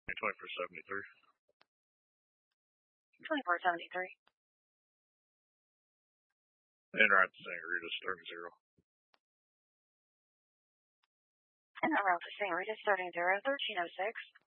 2473. 2473. En route to St. Rita's, starting 0. En route to St. Rita's, starting 0, 1306.